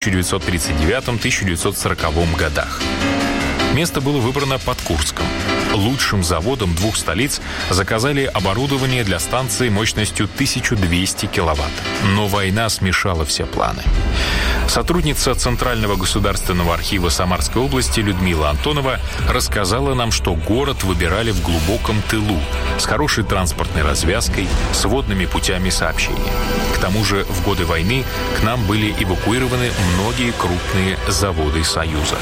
1939-1940 годах. Место было выбрано под Курском. Лучшим заводам двух столиц заказали оборудование для станции мощностью 1200 киловатт. Но война смешала все планы. Сотрудница Центрального государственного архива Самарской области Людмила Антонова рассказала нам, что город выбирали в глубоком тылу, с хорошей транспортной развязкой, с водными путями сообщения. К тому же в годы войны к нам были эвакуированы многие крупные заводы Союза.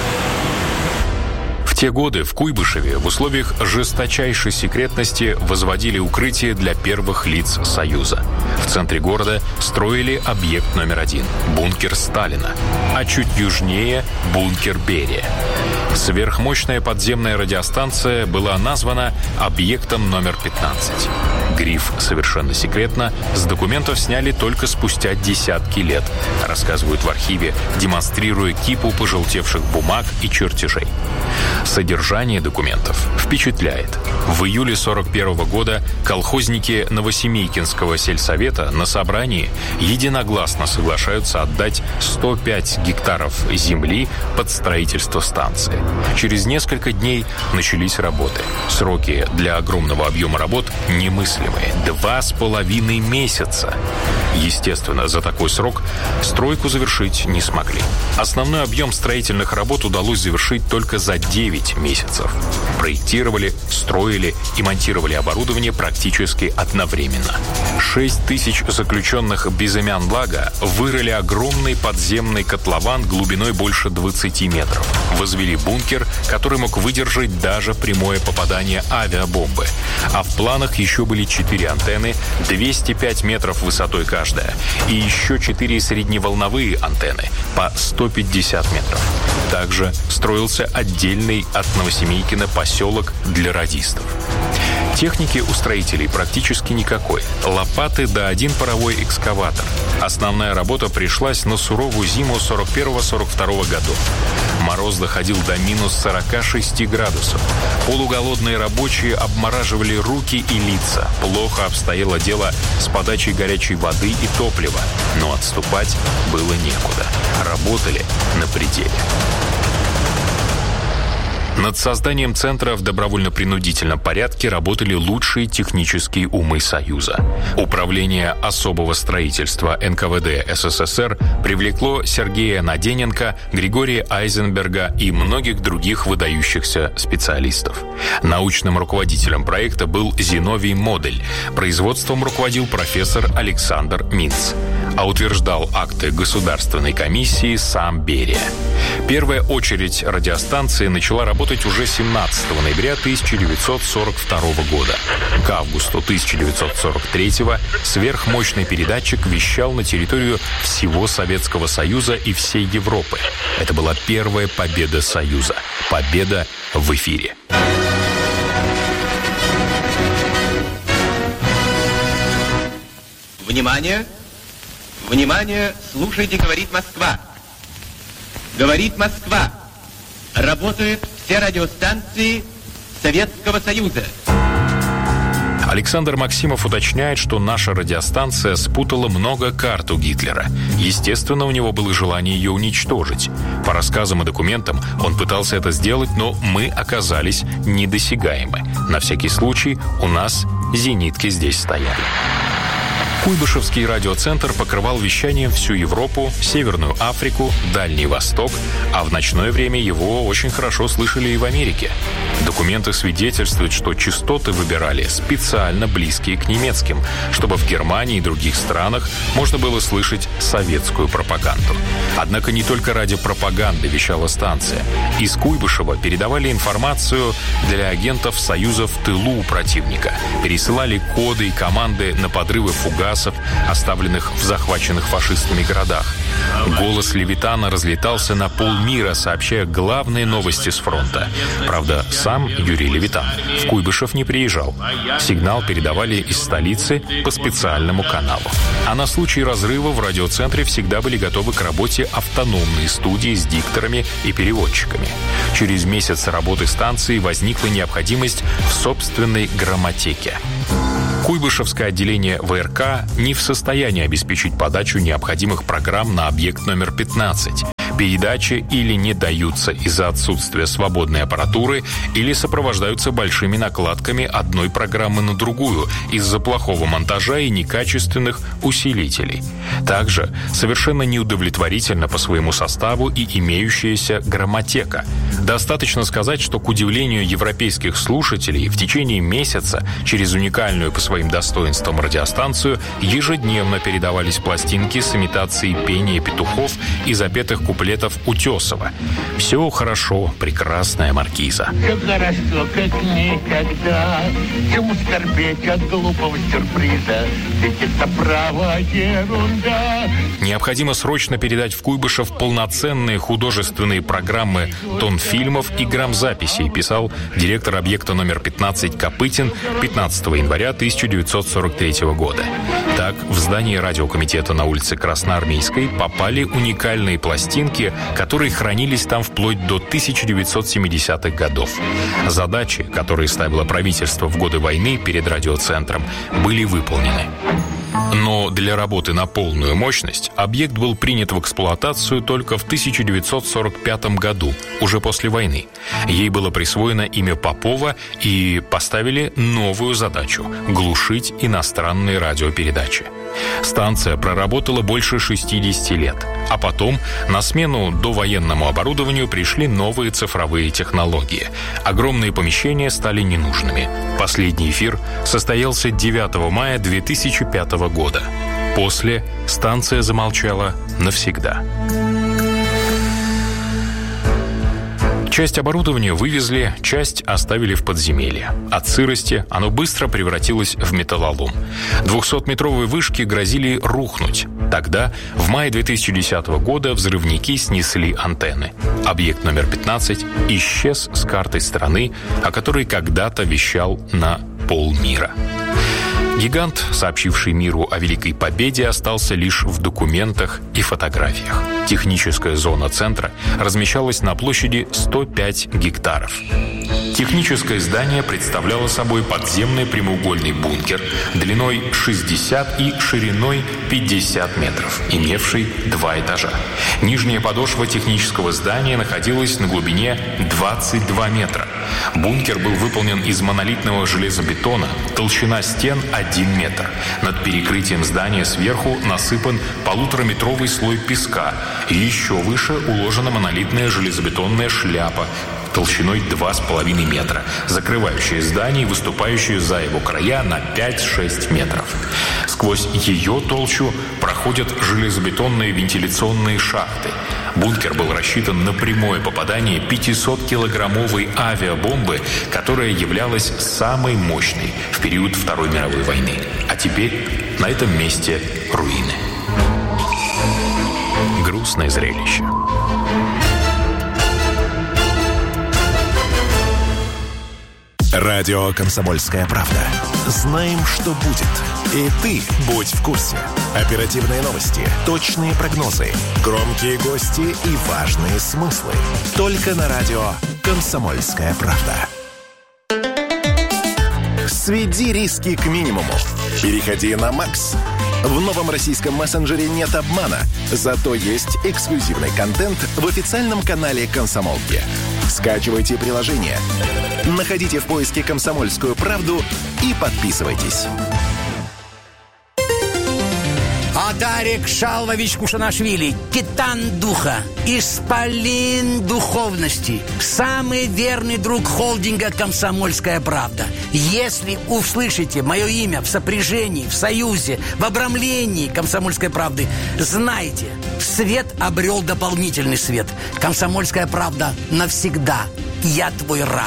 В те годы в Куйбышеве в условиях жесточайшей секретности возводили укрытие для первых лиц Союза. В центре города строили объект номер 1 – бункер Сталина, а чуть южнее – бункер Берия. Сверхмощная подземная радиостанция была названа объектом номер 15. Гриф «Совершенно секретно» с документов сняли только спустя десятки лет, рассказывают в архиве, демонстрируя кипу пожелтевших бумаг и чертежей. Содержание документов впечатляет. В июле 1941 года колхозники Новосемейкинского сельсовета на собрании единогласно соглашаются отдать 105 гектаров земли под строительство станции. Через несколько дней начались работы. Сроки для огромного объема работ немыслимые – 2,5 месяца. Естественно, за такой срок стройку завершить не смогли. Основной объем строительных работ удалось завершить только за 9 месяцев. Проектировали, строили и монтировали оборудование практически одновременно. 6 тысяч заключенных безымян лага вырыли огромный подземный котлован глубиной больше 20 метров. Возвели бункер, который мог выдержать даже прямое попадание авиабомбы. А в планах еще были 4 антенны, 205 метров высотой каждая, и еще 4 средневолновые антенны по 150 метров. Также строился отдельный от Новосемейкина поселок для радистов. Техники у строителей практически никакой. Лопаты да один паровой экскаватор. Основная работа пришлась на суровую зиму 41-42 годов. Мороз доходил до минус 46 градусов. Полуголодные рабочие обмораживали руки и лица. Плохо обстояло дело с подачей горячей воды и топлива. Но отступать было некуда. Работали на пределе. Над созданием центра в добровольно-принудительном порядке работали лучшие технические умы Союза. Управление особого строительства НКВД СССР привлекло Сергея Надененко, Григория Айзенберга и многих других выдающихся специалистов. Научным руководителем проекта был Зиновий Модель. Производством руководил профессор Александр Минц. А утверждал акты Государственной комиссии сам Берия. Первая очередь радиостанции начала работать уже 17 ноября 1942 года. К августу 1943 сверхмощный передатчик вещал на территорию всего Советского Союза и всей Европы. Это была первая победа Союза. Победа в эфире. Внимание! Внимание! Слушайте, говорит Москва. Говорит Москва. Работают все радиостанции Советского Союза. Александр Максимов уточняет, что наша радиостанция спутала много карт у Гитлера. Естественно, у него было желание ее уничтожить. По рассказам и документам он пытался это сделать, но мы оказались недосягаемы. На всякий случай у нас зенитки здесь стояли. Куйбышевский радиоцентр покрывал вещанием всю Европу, Северную Африку, Дальний Восток, а в ночное время его очень хорошо слышали и в Америке. Документы свидетельствуют, что частоты выбирали специально близкие к немецким, чтобы в Германии и других странах можно было слышать советскую пропаганду. Однако не только ради пропаганды вещала станция. Из Куйбышева передавали информацию для агентов Союза в тылу у противника, пересылали коды и команды на подрывы фугасов, оставленных в захваченных фашистами городах. Голос Левитана разлетался на полмира, сообщая главные новости с фронта. Правда, сам Юрий Левитан в Куйбышев не приезжал. Сигнал передавали из столицы по специальному каналу. А на случай разрыва в радиоцентре всегда были готовы к работе автономные студии с дикторами и переводчиками. Через месяц работы станции возникла необходимость в собственной грамматеке. Куйбышевское отделение ВРК не в состоянии обеспечить подачу необходимых программ на объект номер 15. Передачи или не даются из-за отсутствия свободной аппаратуры, или сопровождаются большими накладками одной программы на другую из-за плохого монтажа и некачественных усилителей. Также совершенно неудовлетворительна по своему составу и имеющаяся граммотека. Достаточно сказать, что, к удивлению европейских слушателей, в течение месяца через уникальную по своим достоинствам радиостанцию ежедневно передавались пластинки с имитацией пения петухов и запетых куплетов Утесова. «Все хорошо, прекрасная маркиза». Все хорошо, как никогда. Чему скорбеть от глупого сюрприза? Ведь это право ерунда. Необходимо срочно передать в Куйбышев полноценные художественные программы тонфильмов и грамзаписей, писал директор объекта номер 15 Копытин 15 января 1943 года. Так, в здание радиокомитета на улице Красноармейской попали уникальные пластинки, которые хранились там вплоть до 1970-х годов. Задачи, которые ставило правительство в годы войны перед радиоцентром, были выполнены. Но для работы на полную мощность объект был принят в эксплуатацию только в 1945 году, уже после войны. Ей было присвоено имя Попова и поставили новую задачу – глушить иностранные радиопередачи. Станция проработала больше 60 лет, а потом на смену довоенному оборудованию пришли новые цифровые технологии. Огромные помещения стали ненужными. Последний эфир состоялся 9 мая 2005 года. После станция замолчала навсегда. Часть оборудования вывезли, часть оставили в подземелье. От сырости оно быстро превратилось в металлолом. 200-метровые вышки грозили рухнуть. Тогда, в мае 2010 года, взрывники снесли антенны. Объект номер 15 исчез с картой страны, о которой когда-то вещал на полмира. Гигант, сообщивший миру о Великой Победе, остался лишь в документах и фотографиях. Техническая зона центра размещалась на площади 105 гектаров. Техническое здание представляло собой подземный прямоугольный бункер длиной 60 и шириной 50 метров, имевший 2 этажа. Нижняя подошва технического здания находилась на глубине 22 метра. Бункер был выполнен из монолитного железобетона, толщина стен 1 метр. Над перекрытием здания сверху насыпан 1,5-метровый слой песка, и еще выше уложена монолитная железобетонная шляпа толщиной 2,5 метра, закрывающая здание и выступающая за его края на 5-6 метров. Сквозь ее толщу проходят железобетонные вентиляционные шахты. Бункер был рассчитан на прямое попадание 500-килограммовой авиабомбы, которая являлась самой мощной в период Второй мировой войны. А теперь на этом месте руины. Грустное зрелище. Радио «Комсомольская правда». Знаем, что будет. И ты будь в курсе. Оперативные новости, точные прогнозы, громкие гости и важные смыслы. Только на радио «Комсомольская правда». Сведи риски к минимуму. Переходи на Макс. В новом российском мессенджере нет обмана, зато есть эксклюзивный контент в официальном канале «Комсомолки». Скачивайте приложение, находите в поиске «Комсомольскую правду» и подписывайтесь. Адарик Шалвович Кушанашвили, титан духа, исполин духовности, самый верный друг холдинга «Комсомольская правда». Если услышите мое имя в сопряжении, в союзе, в обрамлении «Комсомольской правды», знайте, свет обрел дополнительный свет. «Комсомольская правда» навсегда. Я твой раб.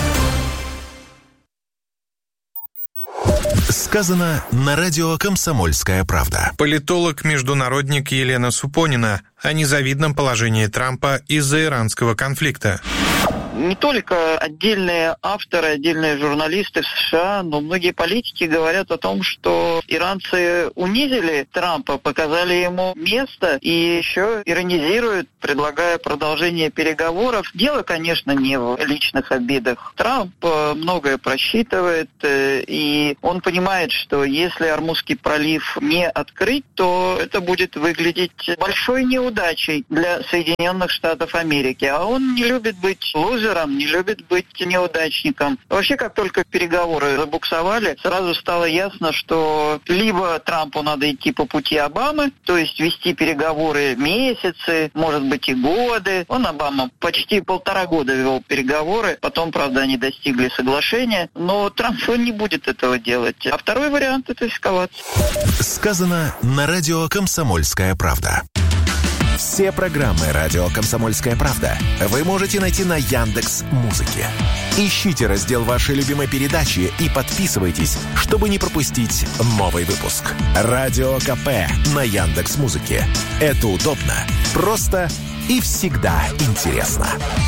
Сказано на радио «Комсомольская правда». Политолог-международник Елена Супонина о незавидном положении Трампа из-за иранского конфликта. Не только отдельные авторы, отдельные журналисты в США, но многие политики говорят о том, что иранцы унизили Трампа, показали ему место и еще иронизируют, предлагая продолжение переговоров. Дело, конечно, не в личных обидах. Трамп многое просчитывает, и он понимает, что если Ормузский пролив не открыть, то это будет выглядеть большой неудачей для Соединенных Штатов Америки. А он не любит быть лузером, не любит быть неудачником. Вообще, как только переговоры забуксовали, сразу стало ясно, что либо Трампу надо идти по пути Обамы, то есть вести переговоры месяцы, может быть и годы. Обама, почти 1,5 года вел переговоры, потом, правда, они достигли соглашения, но Трамп не будет этого делать. А второй вариант – это эскалация. Сказано на радио «Комсомольская правда». Все программы «Радио Комсомольская правда» вы можете найти на Яндекс.Музыке. Ищите раздел вашей любимой передачи и подписывайтесь, чтобы не пропустить новый выпуск. Радио КП на Яндекс.Музыке. Это удобно, просто и всегда интересно.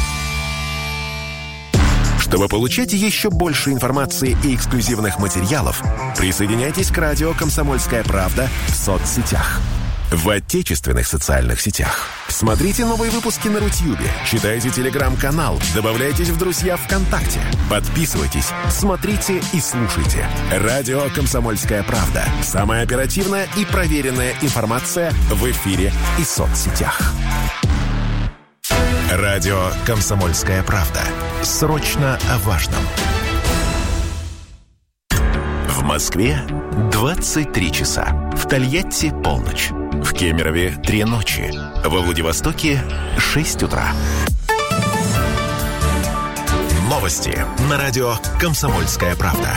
Чтобы получать еще больше информации и эксклюзивных материалов, присоединяйтесь к радио «Комсомольская правда» в соцсетях. В отечественных социальных сетях. Смотрите новые выпуски на Рутьюбе, читайте телеграм-канал, добавляйтесь в друзья ВКонтакте, подписывайтесь, смотрите и слушайте. Радио «Комсомольская правда». Самая оперативная и проверенная информация в эфире и соцсетях. Радио «Комсомольская правда». Срочно о важном. В Москве 23 часа. В Тольятти полночь. В Кемерове 3 ночи. Во Владивостоке 6 утра. Новости на радио «Комсомольская правда».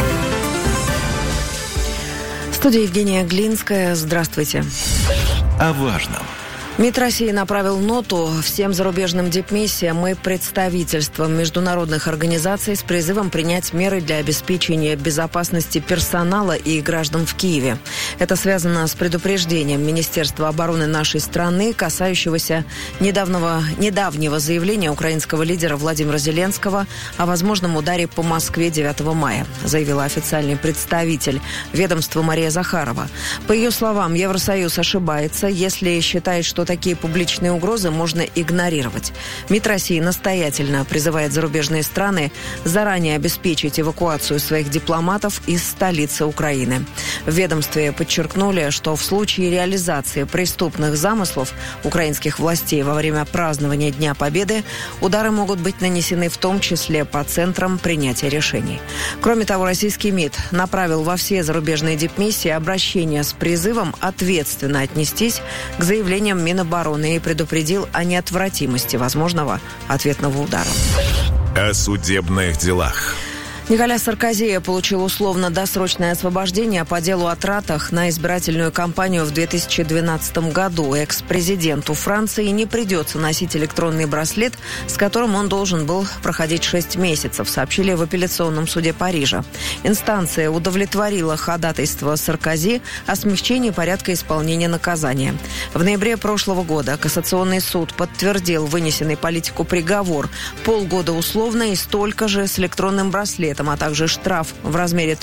Студия Евгения Глинская. Здравствуйте. О важном. МИД России направил ноту всем зарубежным дипмиссиям и представительствам международных организаций с призывом принять меры для обеспечения безопасности персонала и граждан в Киеве. Это связано с предупреждением Министерства обороны нашей страны, касающегося недавнего заявления украинского лидера Владимира Зеленского о возможном ударе по Москве 9 мая, заявила официальный представитель ведомства Мария Захарова. По ее словам, Евросоюз ошибается, если считает, что такие публичные угрозы можно игнорировать. МИД России настоятельно призывает зарубежные страны заранее обеспечить эвакуацию своих дипломатов из столицы Украины. В ведомстве подчеркнули, что в случае реализации преступных замыслов украинских властей во время празднования Дня Победы удары могут быть нанесены в том числе по центрам принятия решений. Кроме того, российский МИД направил во все зарубежные дипмиссии обращение с призывом ответственно отнестись к заявлениям Минобороны и предупредил о неотвратимости возможного ответного удара. О судебных делах. Николя Саркози получил условно-досрочное освобождение по делу о тратах на избирательную кампанию в 2012 году. Экс-президенту Франции не придется носить электронный браслет, с которым он должен был проходить 6 месяцев, сообщили в апелляционном суде Парижа. Инстанция удовлетворила ходатайство Саркози о смягчении порядка исполнения наказания. В ноябре прошлого года Кассационный суд подтвердил вынесенный политику приговор – полгода условно и столько же с электронным браслетом, а также штраф в размере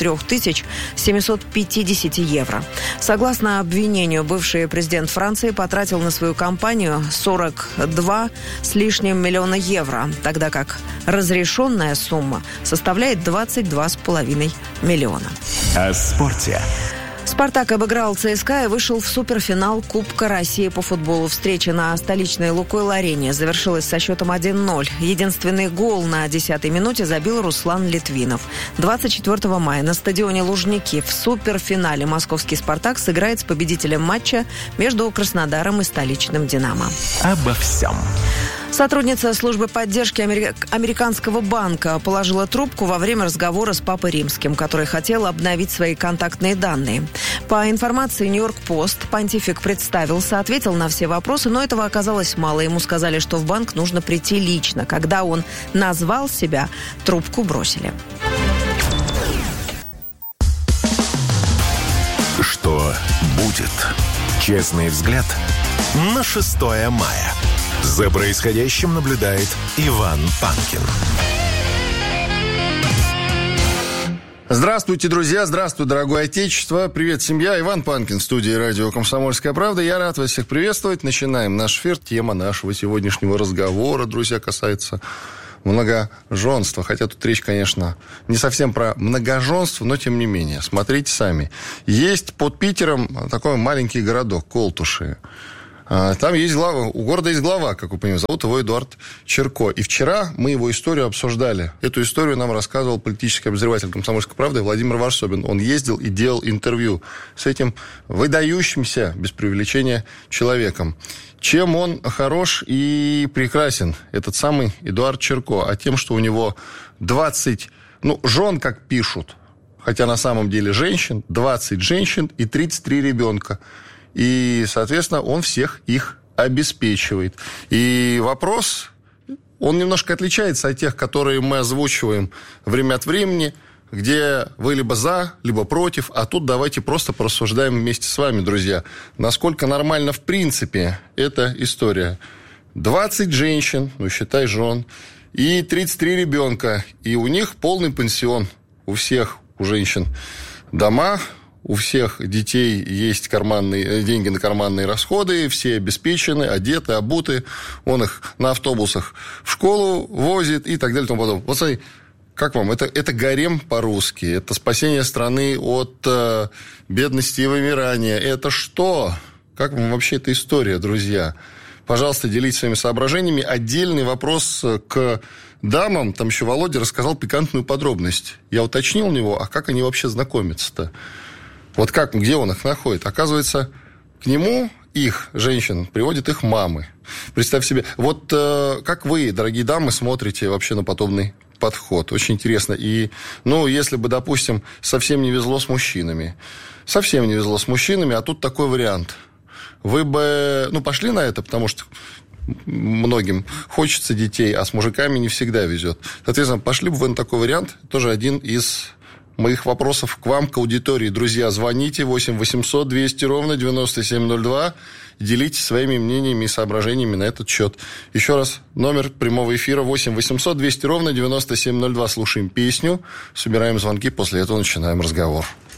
3750 евро. Согласно обвинению, бывший президент Франции потратил на свою кампанию 42 с лишним миллиона евро, тогда как разрешенная сумма составляет 22,5 миллиона. О спорте. «Спартак» обыграл ЦСКА и вышел в суперфинал Кубка России по футболу. Встреча на столичной «Лукойл-арене» завершилась со счетом 1-0. Единственный гол на 10-й минуте забил Руслан Литвинов. 24 мая на стадионе Лужники в суперфинале московский «Спартак» сыграет с победителем матча между Краснодаром и столичным «Динамо». Обо всем. Сотрудница службы поддержки американского банка положила трубку во время разговора с Папой Римским, который хотел обновить свои контактные данные. По информации «Нью-Йорк-Пост», понтифик представился, ответил на все вопросы, но этого оказалось мало. Ему сказали, что в банк нужно прийти лично. Когда он назвал себя, трубку бросили. Что будет? Честный взгляд на 6 мая. За происходящим наблюдает Иван Панкин. Здравствуйте, друзья, здравствуй, дорогое отечество. Привет, семья. Иван Панкин в студии радио «Комсомольская правда». Я рад вас всех приветствовать. Начинаем наш эфир. Тема нашего сегодняшнего разговора, друзья, касается многоженства. Хотя тут речь, конечно, не совсем про многоженство, но тем не менее. Смотрите сами. Есть под Питером такой маленький городок Колтуши. Там есть глава, у города есть глава, как вы понимаете, зовут его Эдуард Черко. И вчера мы его историю обсуждали. Эту историю нам рассказывал политический обозреватель «Комсомольской правды» Владимир Варсобин. Он ездил и делал интервью с этим выдающимся, без преувеличения, человеком. Чем он хорош и прекрасен, этот самый Эдуард Черко? А тем, что у него 20, жен, как пишут, хотя на самом деле женщин, 20 женщин и 33 ребенка. И, соответственно, он всех их обеспечивает. И вопрос, он немножко отличается от тех, которые мы озвучиваем время от времени, где вы либо за, либо против. А тут давайте просто порассуждаем вместе с вами, друзья, насколько нормально в принципе эта история. 20 женщин, считай, жен, и 33 ребенка. И у них полный пансион. У всех, у женщин дома. У всех детей есть деньги на карманные расходы, все обеспечены, одеты, обуты. Он их на автобусах в школу возит и так далее и тому подобное. Вот смотри, как вам? Это гарем по-русски, это спасение страны от бедности и вымирания. Это что? Как вам вообще эта история, друзья? Пожалуйста, делитесь своими соображениями. Отдельный вопрос к дамам. Там еще Володя рассказал пикантную подробность. Я уточнил у него, а как они вообще знакомятся-то? Вот как, где он их находит? Оказывается, к нему их, женщин, приводят их мамы. Представь себе, вот как вы, дорогие дамы, смотрите вообще на подобный подход? Очень интересно. И, если бы, допустим, совсем не везло с мужчинами, а тут такой вариант. Вы бы, пошли на это, потому что многим хочется детей, а с мужиками не всегда везет. Соответственно, пошли бы вы на такой вариант. Тоже один из моих вопросов к вам, к аудитории. Друзья, звоните 8 800 200 ровно 9702. Делитесь своими мнениями и соображениями на этот счет. Еще раз, номер прямого эфира 8 800 200 ровно 9702. Слушаем песню, собираем звонки, после этого начинаем разговор.